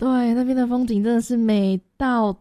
对，那边的风景真的是美到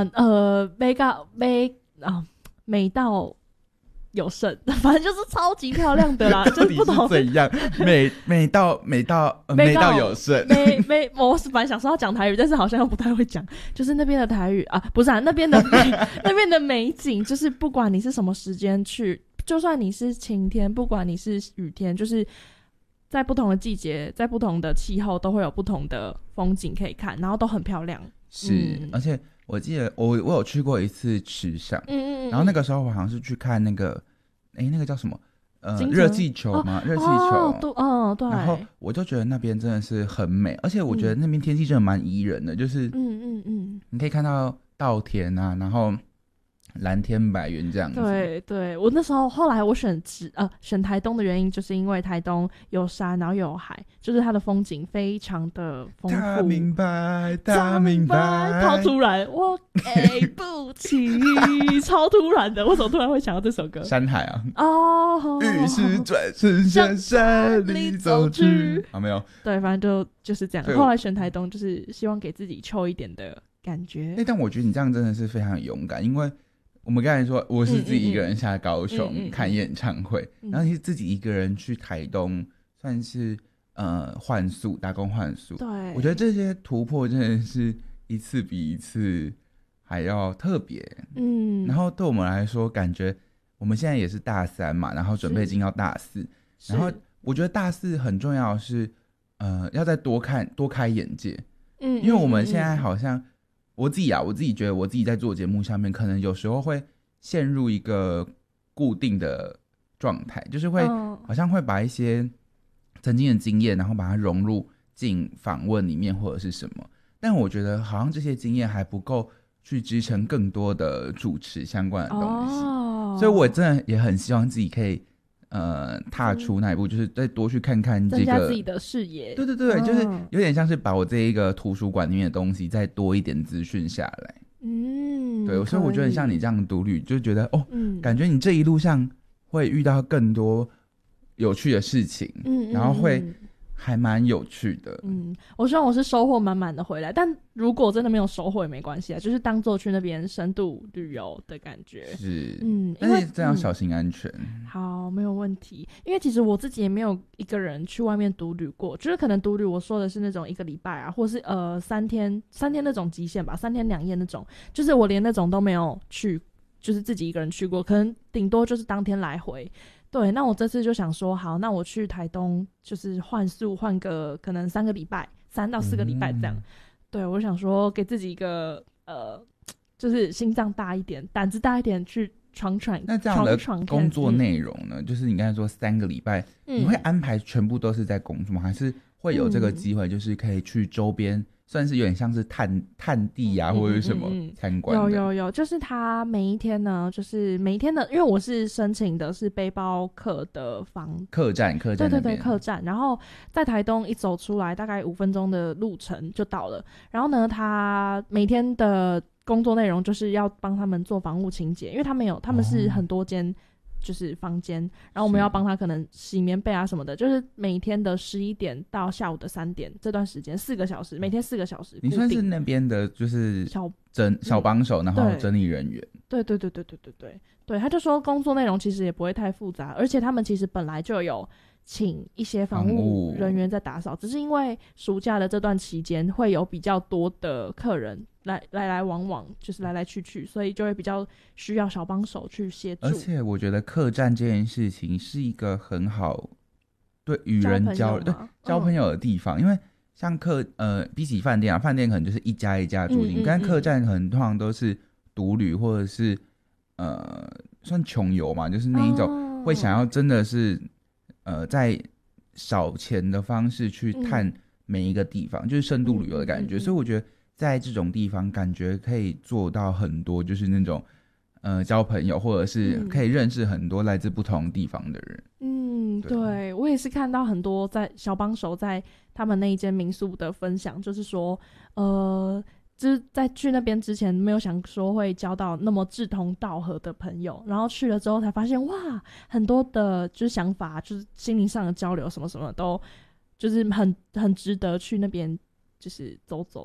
美到有剩，反正就是超级漂亮的啦。 到底是怎样？美到有剩。 我是本来想说要讲台语，但是好像又不太会讲。就是那边的台语啊，不是啊，那边的美景，就是不管你是什么时间去，就算你是晴天，不管你是雨天，就是在不同的季节，在不同的气候，都会有不同的风景可以看，然后都很漂亮。 是，而且我记得我有去过一次池上，然后那个时候我好像是去看那个叫什么热气球吗？热气球， 对。 然后我就觉得那边真的是很美，而且我觉得那边天气真的蛮宜人的，就是你可以看到稻田啊，然后蓝天白云这样子。 对对，我那时候后来我选台东的原因，就是因为台东有山，然后又有海，就是它的风景非常的丰富。 他明白， 超突然，我给不起，超突然的，为什么突然会想到这首歌？ 山海啊， 于是转身向山里走去。没有， 对，反正就是这样。后来选台东，就是希望给自己秋一点的感觉。 但我觉得你这样真的是非常勇敢，因为我们刚才说我是自己一个人下高雄看演唱会，然后你是自己一个人去台东，算是换宿，打工换宿。 对， 我觉得这些突破真的是一次比一次还要特别。然后对我们来说，感觉我们现在也是大3嘛，然后准备进到大4，然后我觉得大4很重要的是要再多开眼界。因为我们现在好像我自己觉得我自己在做节目上面，可能有时候会陷入一个固定的状态，就是会好像会把一些曾经的经验，然后把它融入进访问里面或者是什么。但我觉得好像这些经验还不够去支撑更多的主持相关的东西，所以我真的也很希望自己可以踏出那一步，就是再多去看看这个， 增加自己的视野。 对，就是有点像是把我这一个图书馆里面的东西再多一点资讯下来。对，所以我觉得像你这样的独旅，就觉得感觉你这一路上会遇到更多有趣的事情，然后会还蛮有趣的。 我希望我是收获满满的回来，但如果真的没有收获也没关系啊，就是当做去那边深度旅游的感觉。 是，但是这样小心安全。 好，没有问题。因为其实我自己也没有一个人去外面独旅过，就是可能独旅我说的是那种1个礼拜啊，或是3天那种极限吧，3天2夜那种，就是我连那种都没有去，就是自己一个人去过，可能顶多就是当天来回。对，那我这次就想说，好，那我去台东就是换宿，换个可能3个礼拜，3到4个礼拜这样。对，我想说给自己一个就是心脏大一点，胆子大一点，去闯。 那这样的工作内容呢？就是你刚才说3个礼拜，你会安排全部都是在工作吗？还是会有这个机会，就是可以去周边？算是有点像是探地啊，或者是什么参观的。 有，就是他每一天呢，就是每一天的，因为我是申请的是背包客的客栈，对，客栈。然后在台东一走出来，大概5分钟的路程就到了。然后呢，他每天的工作内容就是要帮他们做房屋清洁，因为他们是很多间。就是房间，然后我们要帮他可能洗棉被啊什么的，就是每天的11点到下午的3点这段时间4个小时，每天4个小时。 你算是那边的就是小帮手，然后整理人员。 对，他就说工作内容其实也不会太复杂，而且他们其实本来就有请一些房务人员在打扫，只是因为暑假的这段期间会有比较多的客人来往，就是来去，所以就会比较需要小帮手去协助。 而且我觉得客栈这件事情是一个很好对与人交朋友的地方，因为像比起饭店啊，饭店可能就是一家一家住进，但客栈可能通常都是独旅或者是算穷游嘛，就是那一种会想要真的是在少钱的方式去探每一个地方，就是深度旅游的感觉。所以我觉得在这种地方感觉可以做到很多，就是那种交朋友，或者是可以认识很多来自不同地方的人。 对，我也是看到很多在小帮手在他们那一间民宿的分享，就是说就是在去那边之前没有想说会交到那么志同道合的朋友，然后去了之后才发现，哇，很多的就是想法，就是心灵上的交流什么什么都就是很值得去那边就是走